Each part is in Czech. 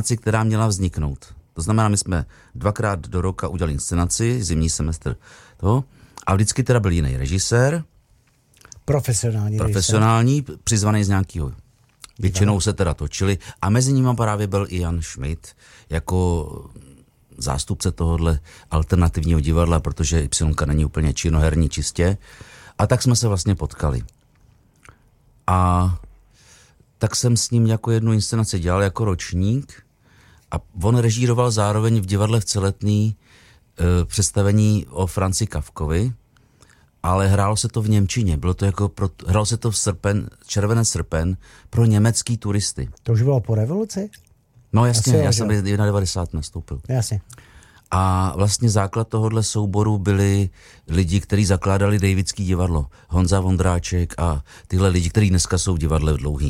inscenaci, která měla vzniknout. To znamená, my jsme 2krát do roka udělali inscenaci, zimní semestr toho, a vždycky teda byl jiný režisér. Profesionální, přizvaný z nějakého. Většinou se teda točili a mezi nimi právě byl i Jan Schmidt jako zástupce tohohle alternativního divadla, protože Ypsilonka není úplně činoherní čistě. A tak jsme se vlastně potkali. A tak jsem s ním jako jednu inscenaci dělal jako ročník a on režíroval zároveň v divadle v Celetný představení o Franzi Kafkovi, ale hrálo se to v němčině. Bylo to jako hrálo se to v červenec srpen pro německý turisty. To už bylo po revoluci? No jasně, já jsem 91 nastoupil. Jasně. A vlastně základ tohohle souboru byli lidi, kteří zakládali Davidský divadlo. Honza Vondráček a tyhle lidi, kteří dneska jsou v divadle v Dlouhý.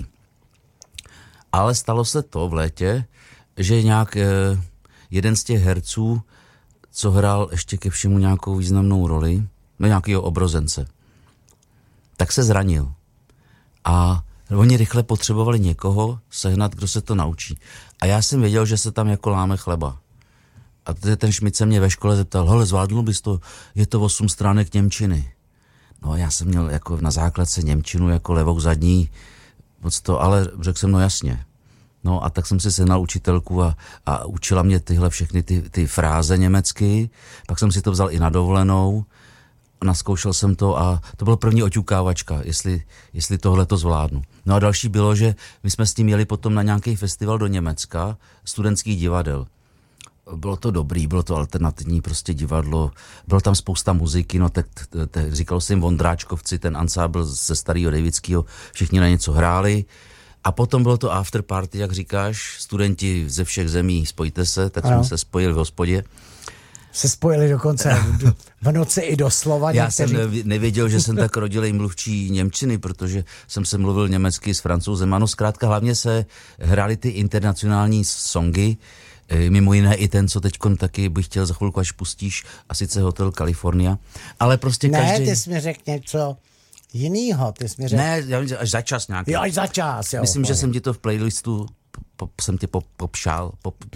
Ale stalo se to v létě, že nějak jeden z těch herců, co hrál ještě ke všemu nějakou významnou roli, nějakýho obrozence, tak se zranil. A oni rychle potřebovali někoho sehnat, kdo se to naučí. A já jsem věděl, že se tam jako láme chleba. A ten Schmidt se mě ve škole zeptal, hele, zvládnul bys to, je to 8 stránek němčiny. No já jsem měl jako na základce němčinu jako levou zadní, moc to, ale řekl jsem, no jasně. No a tak jsem si sehnal učitelku a učila mě tyhle všechny ty fráze německy, pak jsem si to vzal i na dovolenou, naskoušel jsem to a to byla první oťukávačka, jestli tohle to zvládnu. No a další bylo, že my jsme s tím jeli potom na nějaký festival do Německa, studentských divadel. Bylo to dobrý, bylo to alternativní prostě divadlo, bylo tam spousta muziky, no tak říkalo se jim Vondráčkovci, ten ansábl ze starého Davidského, všichni na něco hráli. A potom bylo to after party, jak říkáš, studenti ze všech zemí, spojte se, tak jsme se spojili v hospodě. Se spojili dokonce v noci i doslova. Já jsem nevěděl, že jsem tak rodilej mluvčí němčiny, protože jsem se mluvil německy s Francouzem. Ano, zkrátka hlavně se hrály ty internacionální songy, mimo jiné i ten, co teďkon taky bych chtěl za chvilku, až pustíš, a sice Hotel California. Ale prostě každý... Ne, ty jsi mi řekl něco jinýho, ty jsi mi řekl... Ne, až za čas nějaký. Jo, až za čas, jo. Myslím, že jsem ti to v playlistu jsem tě popšal.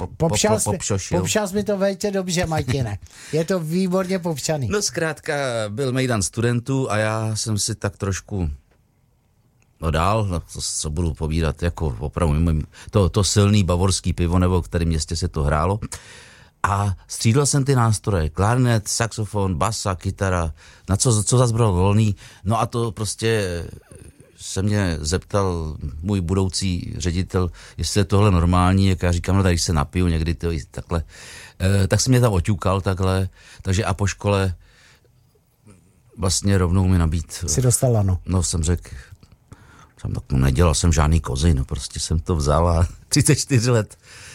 Popšal jsi mi to vejtě dobře, Martine. Je to výborně popšaný. No zkrátka byl mejdan studentů a já jsem si tak trošku dál, co budu povídat, jako opravdu to silný bavorský pivo, nebo v kterém městě se to hrálo. A střídal jsem ty nástroje, klarinet, saxofon, basa, kytara, na co zas byl volný. No a to prostě se mě zeptal můj budoucí ředitel, jestli je tohle normální, jak já říkám, no tady se napiju někdy to takhle. Tak jsem mě tam oťukal takhle, takže a po škole vlastně rovnou mi nabít. Jsi dostal lano. No jsem řekl, nedělal jsem žádný kozy, no prostě jsem to vzal a 34 let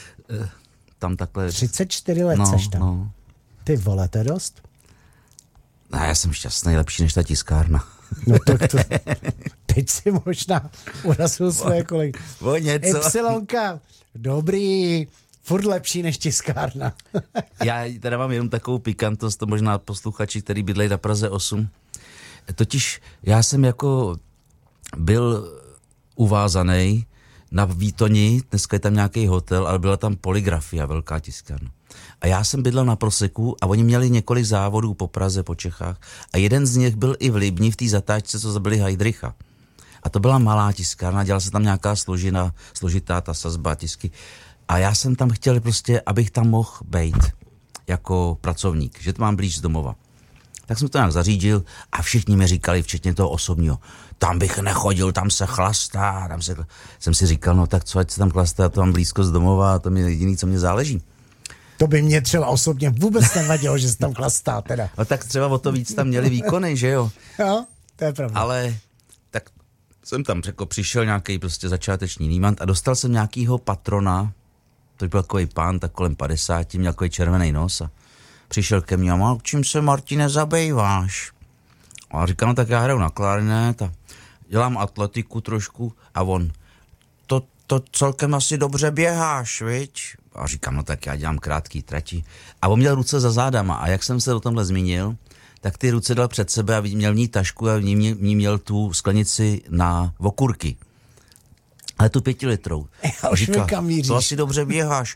tam takhle. 34 let seš tam. No. Ty vole, to je dost? No, já jsem šťastný, lepší než ta tiskárna. No tak to... Teď si možná urazil své kolegy. Ypsilonka, dobrý, furt lepší než tiskárna. Já teda mám jenom takovou pikantost, to možná posluchači, který bydlejí na Praze 8. Totiž já jsem jako byl uvázaný na Výtoni, dneska je tam nějaký hotel, ale byla tam Polygrafia, velká tiskárna. A já jsem bydlel na Proseku a oni měli několik závodů po Praze, po Čechách. A jeden z nich byl i v Libni v té zatáčce, co zabili Heidricha. A to byla malá tiskárna, dělala se tam nějaká složitá ta sazba tisky. A já jsem tam chtěl prostě, abych tam mohl bejt jako pracovník, že to mám blíž z domova. Tak jsem to nějak zařídil a všichni mi říkali, včetně toho osobního, tam bych nechodil, tam se chlastá, jsem si říkal, no tak co, ať se tam chlastá, to mám blízko z domova a to je jediný, co mě záleží. To by mě třeba osobně vůbec nevadilo, že se tam chlastá teda. No tak třeba o to víc tam měli výkony, že jo? Jo, to je pravda. Ale tak jsem tam přišel nějaký prostě začáteční nímant a dostal jsem nějakýho patrona, to byl takový pán, tak kolem 50, měl takový červený nos a přišel ke mně a čím se, Martine, zabýváš? A říkám, no tak já hraju na klarinet a dělám atletiku trošku a on, to celkem asi dobře běháš, viď? A říkám, no tak já dělám krátký trati. A on měl ruce za zádama a jak jsem se o tomhle zmínil, tak ty ruce dal před sebe a měl v ní tašku a v ní měl tu sklenici na okurky. Ale tu 5 litrou. Já už říká, to asi dobře běháš.